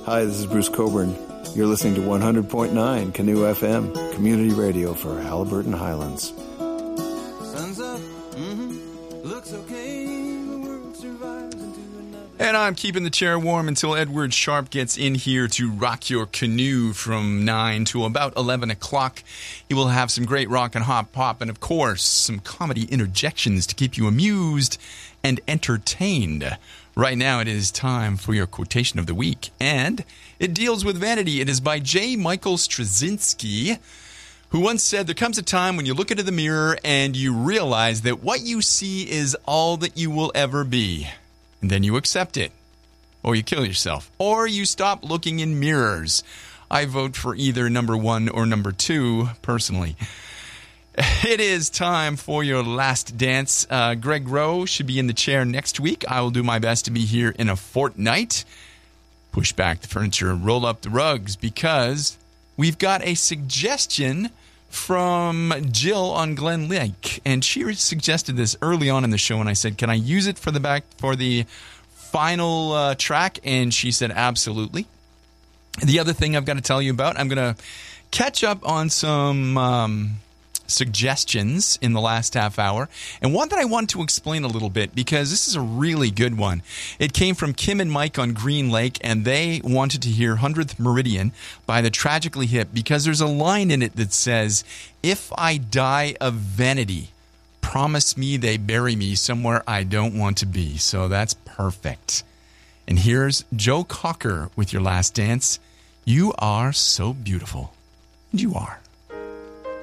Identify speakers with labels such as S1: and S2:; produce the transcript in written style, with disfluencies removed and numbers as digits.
S1: Hi, this is Bruce Coburn. You're listening to 100.9 Canoe FM, community radio for Haliburton Highlands.
S2: Sun's up, looks okay, the world survives into another.
S3: And I'm keeping the chair warm until Edward Sharp gets in here to rock your canoe from 9 to about 11 o'clock. He will have some great rock and hop, and of course, some comedy interjections to keep you amused and entertained. Right now, it is time for your quotation of the week, and it deals with vanity. It is by J. Michael Straczynski, who once said, "There comes a time when you look into the mirror and you realize that what you see is all that you will ever be. And then you accept it, or you kill yourself, or you stop looking in mirrors." I vote for either number 1 or number 2, personally. It is time for your last dance. Greg Rowe should be in the chair next week. I will do my best to be here in a fortnight. Push back the furniture, roll up the rugs, because we've got a suggestion from Jill on Glen Lake. And she suggested this early on in the show, and I said, can I use it for the final track? And she said, absolutely. The other thing I've got to tell you about, I'm going to catch up on some suggestions in the last half hour, and one that I want to explain a little bit, because this is a really good one. It came from Kim and Mike on Green Lake, and they wanted to hear 100th Meridian by the Tragically Hip, because there's a line in it that says, "If I die of vanity, promise me they bury me somewhere I don't want to be." So that's perfect. And here's Joe Cocker with your last dance. You are so beautiful. And you are.